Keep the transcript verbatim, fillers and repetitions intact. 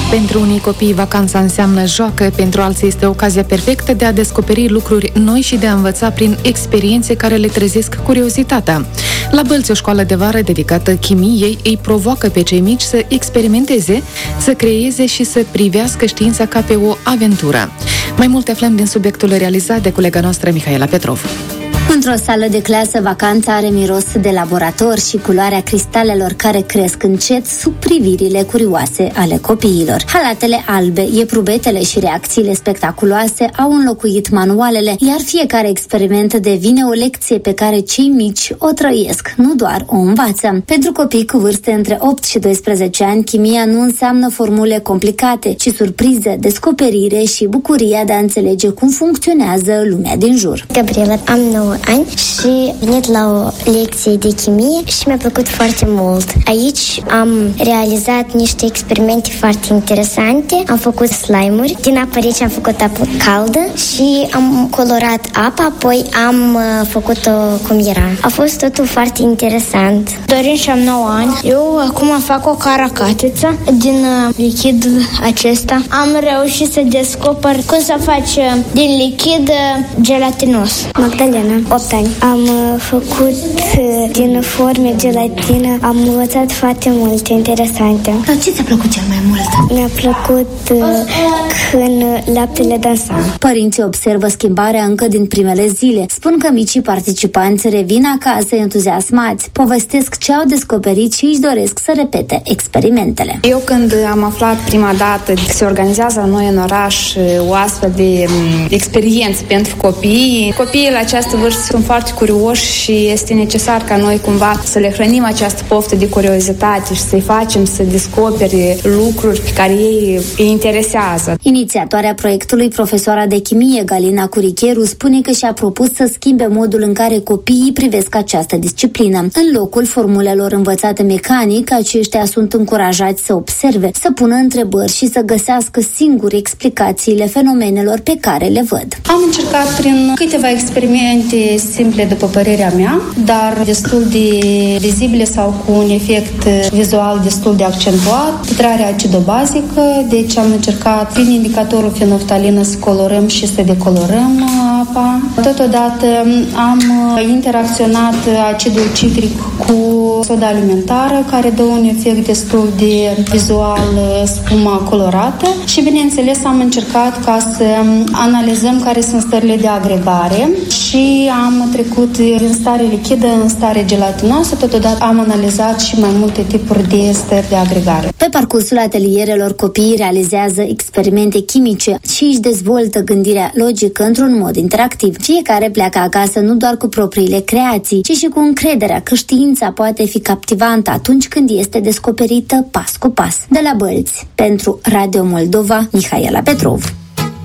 Pentru unii copii, vacanța înseamnă joacă, pentru alții este ocazia perfectă de a descoperi lucruri noi și de a învăța prin experiențe care le trezesc curiozitatea. La Bălți, o școală de vară dedicată chimiei îi provoacă pe cei mici să experimenteze, să creeze și să privească știința ca pe o aventură. Mai multe aflăm din subiectul realizat de colega noastră Mihaela Petrov. Într-o sală de clasă, vacanța are miros de laborator și culoarea cristalelor care cresc încet sub privirile curioase ale copiilor. Halatele albe, ieprubetele și reacțiile spectaculoase au înlocuit manualele, iar fiecare experiment devine o lecție pe care cei mici o trăiesc, nu doar o învață. Pentru copii cu vârste între opt și doisprezece ani, chimia nu înseamnă formule complicate, ci surprize, descoperire și bucuria de a înțelege cum funcționează lumea din jur. Gabriela, am nouă ani și venit la o lecție de chimie și mi-a plăcut foarte mult. Aici am realizat niște experimente foarte interesante. Am făcut slime-uri. Din apă rece am făcut apă caldă și am colorat apa, apoi am uh, făcut-o cum era. A fost totul foarte interesant. Dorin și am nouă ani. Eu acum fac o caracatiță din uh, lichidul acesta. Am reușit să descoper cum să faci uh, din lichid uh, gelatinos. Magdalena, opt ani. Am uh, făcut uh, din forme gelatină. Am învățat foarte multe interesante. Dar ce ți-a plăcut cel mai mult? Mi-a plăcut uh, când laptele dansa. Părinții observă schimbarea încă din primele zile. Spun că micii participanți revin acasă entuziasmați, povestesc ce au descoperit și își doresc să repete experimentele. Eu când am aflat prima dată că se organizează la noi în oraș o astfel de experiență pentru copii, copiii la această vârstă sunt foarte curioși și este necesar ca noi cumva să le hrănim această poftă de curiozitate și să-i facem să descopere lucruri pe care ei îi interesează. Inițiatoarea proiectului, profesoara de chimie Galina Curicheru, spune că și-a propus să schimbe modul în care copiii privesc această disciplină. În locul formulelor învățate mecanic, aceștia sunt încurajați să observe, să pună întrebări și să găsească singuri explicațiile fenomenelor pe care le văd. Am încercat prin câteva experimente simple, după părerea mea, dar destul de vizibile sau cu un efect vizual destul de accentuat. Titrarea acidobazică, deci am încercat prin indicatorul fenoftalină să colorăm și să decolorăm apa. Totodată am interacționat acidul citric cu soda alimentară, care dă un efect destul de vizual, spuma colorată și, bineînțeles, am încercat ca să analizăm care sunt stările de agregare și am trecut din stare lichidă în stare gelatinoasă. Totodată am analizat și mai multe tipuri de stări de agregare. Pe parcursul atelierelor, copiii realizează experimente chimice și își dezvoltă gândirea logică într-un mod interactiv. Fiecare pleacă acasă nu doar cu propriile creații, ci și cu încrederea că știința poate fi captivantă atunci când este descoperită pas cu pas. De la Bălți, pentru Radio Moldova, Mihaela Petrov.